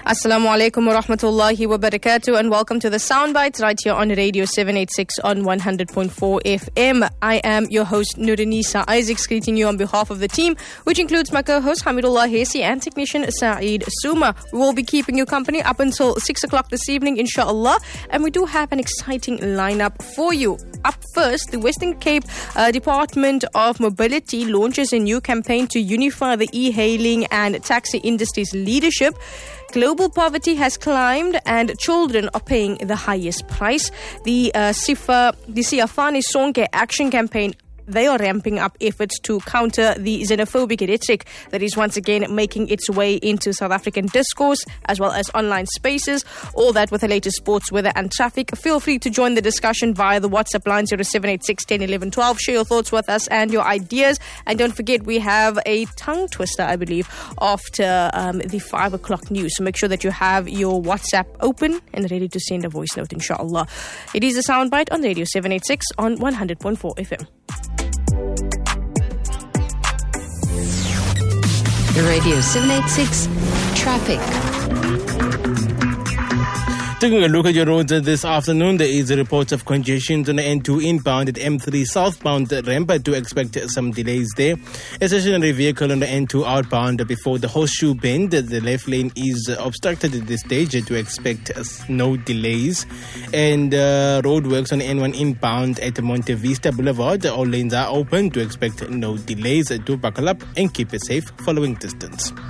Assalamu alaikum wa rahmatullahi wa barakatuh, and welcome to the Soundbites right here on Radio 786 on 100.4 FM. I am your host Nurinisa Isaacs, greeting you on behalf of the team, which includes my co-host Hamidullah Hesi and technician Saeed Suma. We will be keeping you company up until 6 o'clock this evening, inshallah, and we do have an exciting lineup for you. Up first, the Western Cape Department of Mobility launches a new campaign to unify the e-hailing and taxi industry's leadership. Global poverty has climbed and children are paying the highest price. The Siafani Sonke Action Campaign, they are ramping up efforts to counter the xenophobic rhetoric that is once again making its way into South African discourse as well as online spaces. All that with the latest sports, weather and traffic. Feel free to join the discussion via the WhatsApp line 0786 10 11 12. Share your thoughts with us and your ideas. And don't forget, we have a tongue twister, I believe, after the 5 o'clock news. So make sure that you have your WhatsApp open and ready to send a voice note, inshallah. It is a soundbite on Radio 786 on 100.4 FM. Radio 786 Traffic. Taking a look at your roads this afternoon, there is a report of congestion on the N2 inbound at M3 southbound ramp. I do expect some delays there. A stationary vehicle on the N2 outbound before the Horseshoe Bend. The left lane is obstructed at this stage. I do expect no delays. And roadworks on the N1 inbound at Monte Vista Boulevard. All lanes are open. Do expect no delays. Do buckle up and keep it safe following distance.